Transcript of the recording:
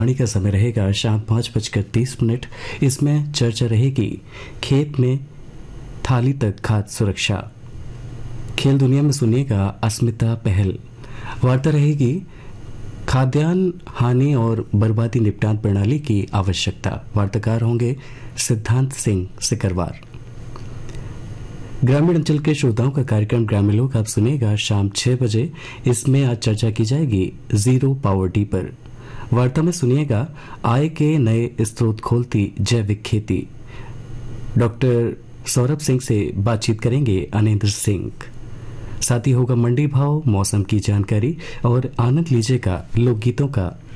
वाणी का समय रहेगा शाम 5:30। इसमें चर्चा रहेगी खेत में थाली तक खाद्य सुरक्षा। खेल दुनिया में सुनिएगा अस्मिता पहल। वार्ता रहेगी खाद्यान्न हानि और बर्बादी निपटान प्रणाली की आवश्यकता। वार्ताकार होंगे सिद्धांत सिंह सिकरवार। ग्रामीण अंचल के श्रोताओं का कार्यक्रम ग्रामीण लोग आप सुनिएगा शाम 6 बजे। इसमें आज चर्चा की जाएगी जीरो पॉवर्टी पर। वार्ता में सुनिएगा आय के नए स्रोत खोलती जैविक खेती। डॉक्टर सौरभ सिंह से बातचीत करेंगे अनिंद्र सिंह। साथ ही होगा मंडी भाव, मौसम की जानकारी और आनंद लीजिएगा लोकगीतों का